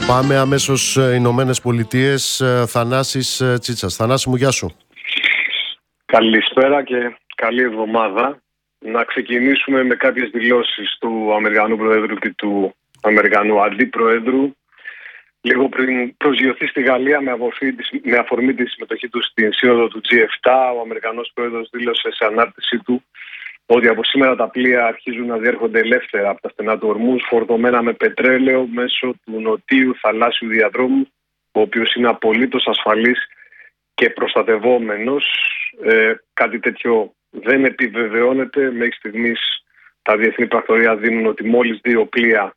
Πάμε αμέσως Ηνωμένες Πολιτείες. Θανάσης Τσίτσας. Θανάση μου, γεια σου. Καλησπέρα και καλή εβδομάδα. Να ξεκινήσουμε με κάποιες δηλώσεις του Αμερικανού Προέδρου και του Αμερικανού Αντιπροέδρου. Λίγο πριν προσγειωθεί στη Γαλλία με αφορμή τη συμμετοχή του στην σύνοδο του G7, ο Αμερικανός Πρόεδρος δήλωσε σε ανάρτησή του ότι από σήμερα τα πλοία αρχίζουν να διέρχονται ελεύθερα από τα στενά του Ορμούζ, φορτωμένα με πετρέλαιο μέσω του νοτίου θαλάσσιου διαδρόμου, ο οποίος είναι απολύτως ασφαλής και προστατευόμενος. Κάτι τέτοιο δεν επιβεβαιώνεται. Μέχρι στιγμής τα διεθνή πρακτορία δίνουν ότι μόλις 2 πλοία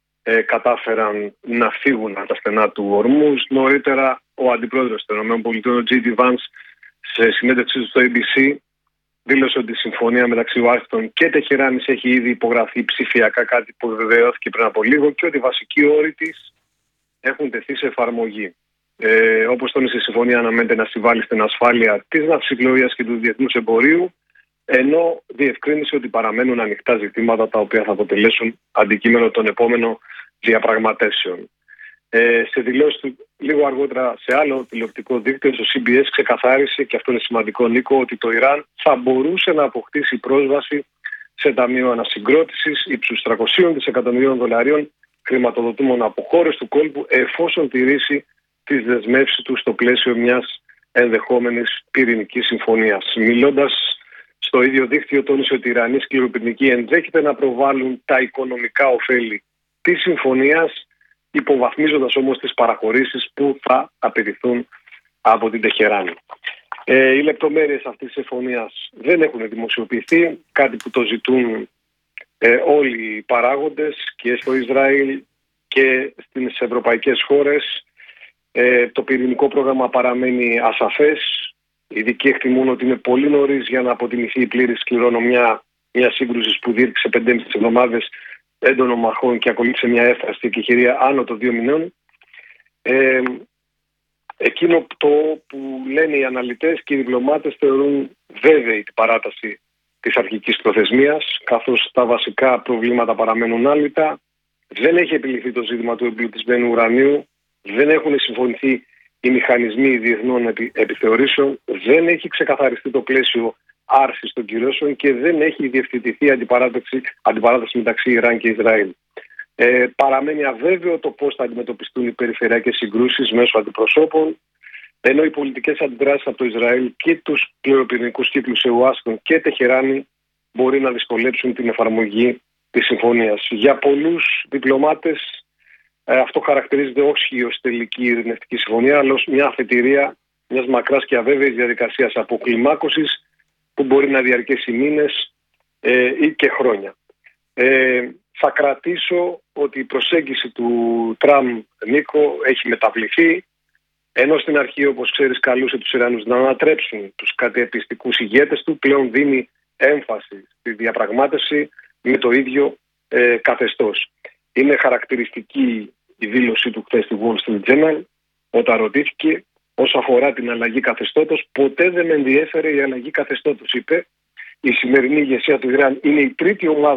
κατάφεραν να φύγουν από τα στενά του Ορμούζ. Νωρίτερα ο Αντιπρόεδρος των ΗΠΑ, ο J.D. Vance, σε συνέντευξή του στο ABC, δήλωσε ότι η συμφωνία μεταξύ Ουάσιγκτον και Τεχεράνης έχει ήδη υπογραφεί ψηφιακά, κάτι που βεβαιώθηκε πριν από λίγο, και ότι οι βασικοί όροι της έχουν τεθεί σε εφαρμογή. Όπως τόνισε, η συμφωνία αναμένεται να συμβάλλει στην ασφάλεια της ναυσιπλοείας και του διεθνούς εμπορίου, ενώ διευκρίνησε ότι παραμένουν ανοιχτά ζητήματα τα οποία θα αποτελέσουν αντικείμενο των επόμενων διαπραγματεύσεων. Σε δηλώσεις του λίγο αργότερα σε άλλο τηλεοπτικό δίκτυο, στο CBS, ξεκαθάρισε, και αυτό είναι σημαντικό, Νίκο, ότι το Ιράν θα μπορούσε να αποκτήσει πρόσβαση σε ταμείο ανασυγκρότησης ύψους $300 δισεκατομμυρίων χρηματοδοτούμενων από χώρες του κόλπου, εφόσον τηρήσει τις δεσμεύσεις του στο πλαίσιο μιας ενδεχόμενης πυρηνικής συμφωνίας. Μιλώντας στο ίδιο δίκτυο, τόνισε ότι οι Ιρανοί σκληροπυρηνικοί ενδέχεται να προβάλλουν τα οικονομικά ωφέλη της συμφωνίας, υποβαθμίζοντας όμως τις παραχωρήσεις που θα απαιτηθούν από την Τεχεράνη. Οι λεπτομέρειες αυτής της συμφωνίας δεν έχουν δημοσιοποιηθεί, κάτι που το ζητούν όλοι οι παράγοντες και στο Ισραήλ και στις ευρωπαϊκές χώρες. Το πυρηνικό πρόγραμμα παραμένει ασαφές. Οι ειδικοί εκτιμούν ότι είναι πολύ νωρίς για να αποτιμηθεί η πλήρης κληρονομιά μια σύγκρουση που διήρκησε 5,5 εβδομάδες έντονων μαχών και ακολούθησε μια έφραστη εκεχηρία άνω των 2 μηνών. Εκείνο που λένε οι αναλυτές και οι διπλωμάτες, θεωρούν βέβαιη την παράταση της αρχικής προθεσμίας, καθώς τα βασικά προβλήματα παραμένουν άλυτα. Δεν έχει επιληθεί το ζήτημα του εμπλουτισμένου ουρανίου, δεν έχουν συμφωνηθεί οι μηχανισμοί διεθνών επιθεωρήσεων, δεν έχει ξεκαθαριστεί το πλαίσιο άρσης των κυρώσεων και δεν έχει διευθετηθεί αντιπαράταση μεταξύ Ιράν και Ισραήλ. Παραμένει αβέβαιο το πώς θα αντιμετωπιστούν οι περιφερειακές συγκρούσεις μέσω αντιπροσώπων, ενώ οι πολιτικές αντιδράσεις από το Ισραήλ και τους κληροπυρηνικούς κύκλους σε Ουάσιγκτον και Τεχεράνη μπορεί να δυσκολέψουν την εφαρμογή της συμφωνίας. Για πολλούς διπλωμάτες αυτό χαρακτηρίζεται όχι ως τελική ειρηνευτική συμφωνία, αλλά ως μια αφετηρία μιας μακράς και αβέβαιης διαδικασίας αποκλιμάκωσης που μπορεί να διαρκέσει μήνες ή και χρόνια. Θα κρατήσω ότι η προσέγγιση του Τραμπ, Νίκο, έχει μεταβληθεί, ενώ στην αρχή, όπως ξέρεις, καλούσε τους Ιρανούς να ανατρέψουν τους κατεπιστικούς ηγέτες του, πλέον δίνει έμφαση στη διαπραγμάτευση με το ίδιο καθεστώς. Είναι χαρακτηριστική η δήλωσή του χθες στη Wall Street Journal, όταν ρωτήθηκε όσον αφορά την αλλαγή καθεστώτος. «Ποτέ δεν με ενδιέφερε η αλλαγή καθεστώτος», είπε. «Η σημερινή ηγεσία του Ιράν είναι η τρίτη ομάδα